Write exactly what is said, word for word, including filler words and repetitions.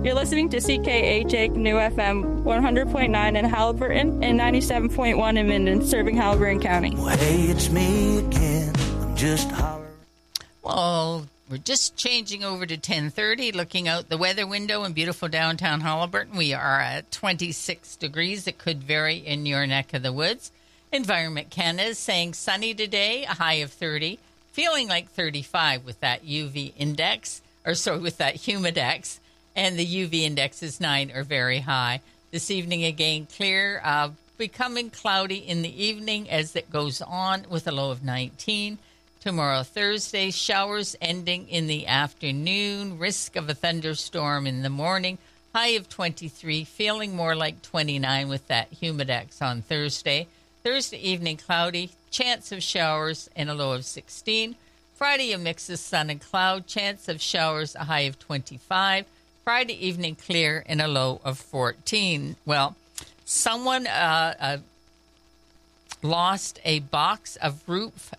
You're listening to C K H A Canoe F M one hundred point nine in Haliburton and ninety-seven point one in Minden, serving Haliburton County. Well, hey, it's me again. I'm just hollering. Well, we're just changing over to ten thirty, looking out the weather window in beautiful downtown Haliburton. We are at twenty-six degrees. It could vary in your neck of the woods. Environment Canada is saying sunny today, a high of thirty, feeling like thirty-five with that U V index, or sorry, with that humidex, and the U V index is nine or very high. This evening again clear, uh, becoming cloudy in the evening as it goes on with a low of nineteen. Tomorrow, Thursday, showers ending in the afternoon, risk of a thunderstorm in the morning, high of twenty-three, feeling more like twenty-nine with that humidex on Thursday. Thursday evening, cloudy, chance of showers and a low of sixteen. Friday, a mix of sun and cloud, chance of showers, a high of twenty-five. Friday evening, clear and a low of fourteen. Well, someone uh, uh, lost a box of roof